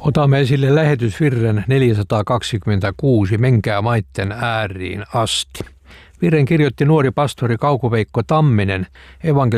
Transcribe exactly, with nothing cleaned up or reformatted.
Otamme esille lähetysvirren neljäsataakaksikymmentäkuusi Menkää maitten ääriin asti. Virren kirjoitti nuori pastori Kauko-Veikko Tamminen evankelisluterilaisesta